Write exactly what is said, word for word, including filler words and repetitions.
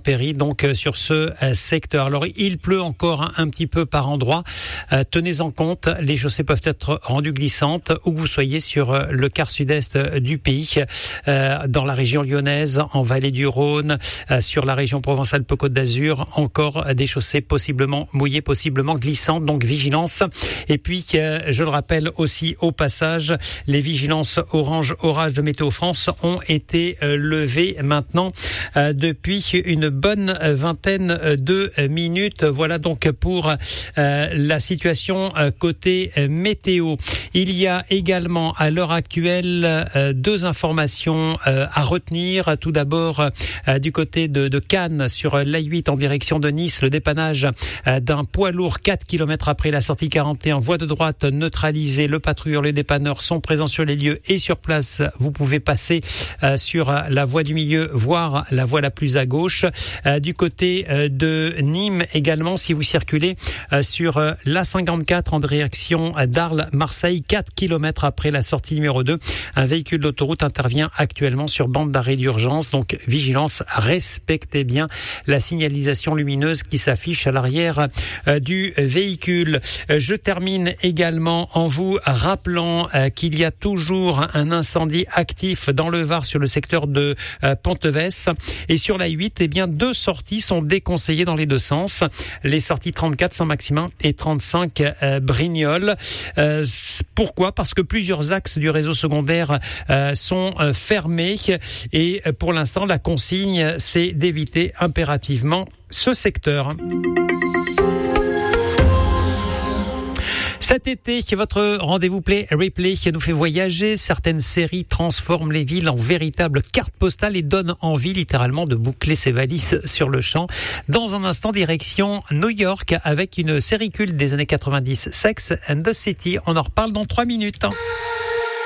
intempéries donc sur ce secteur. Alors il pleut encore un petit peu par endroits. Euh, tenez en compte, les chaussées peuvent être rendues glissantes où que vous soyez sur le quart sud-est du pays, euh, dans la région lyonnaise, en vallée du Rhône, euh, sur la région Provence-Alpes-Côte d'Azur, encore des chaussées possiblement mouillées, possiblement glissantes, donc vigilance. Et puis, euh, je le rappelle aussi au passage, les vigilances orange orage de Météo France ont été euh, levées maintenant euh, depuis une bonne vingtaine de minutes. Voilà donc pour euh, la situation euh, côté euh, météo. Il y a également à l'heure actuelle euh, deux informations euh, à retenir. Tout d'abord euh, du côté de, de Cannes sur l'A huit en direction de Nice, le dépannage euh, d'un poids lourd quatre kilomètres après la sortie quarante et un, voie de droite neutralisée. Le patrouilleur, les dépanneurs sont présents sur les lieux et sur place. Vous pouvez passer euh, sur la voie du milieu, voire la voie la plus à gauche. Euh, du côté euh, de Nîmes également, si vous circulez euh, sur euh, l'A cinquante-quatre en direction d'Arles-Marseille, quatre kilomètres après la sortie numéro deux, un véhicule d'autoroute intervient actuellement sur bande d'arrêt d'urgence. Donc vigilance, respectez bien la signalisation lumineuse qui s'affiche à l'arrière euh, du véhicule. Euh, je termine également en vous rappelant euh, qu'il y a toujours un incendie actif dans le Var sur le secteur de euh, Ponteves, et sur la huit, eh bien deux sorties sont déconseillées dans les deux sens. Les sorties trente-quatre Saint-Maximin et trente-cinq euh, Brignoles. Euh, pourquoi ? Parce que plusieurs axes du réseau secondaire euh, sont euh, fermés, et euh, pour l'instant la consigne c'est d'éviter impérativement ce secteur. Cet été, votre rendez-vous Play Replay nous fait voyager. Certaines séries transforment les villes en véritables cartes postales et donnent envie littéralement de boucler ses valises sur le champ. Dans un instant, direction New York avec une série culte des années quatre-vingt-dix, Sex and the City. On en reparle dans trois minutes.